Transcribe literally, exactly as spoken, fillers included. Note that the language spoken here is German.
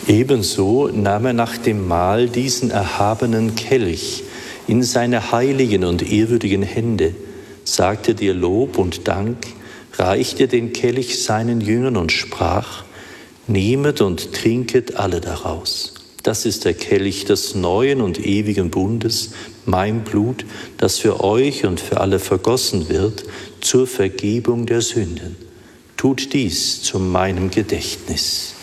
Ebenso nahm er nach dem Mahl diesen erhabenen Kelch in seine heiligen und ehrwürdigen Hände, sagte dir Lob und Dank, reichte den Kelch seinen Jüngern und sprach: Nehmet und trinket alle daraus. Das ist der Kelch des neuen und ewigen Bundes, mein Blut, das für euch und für alle vergossen wird zur Vergebung der Sünden. Tut dies zu meinem Gedächtnis.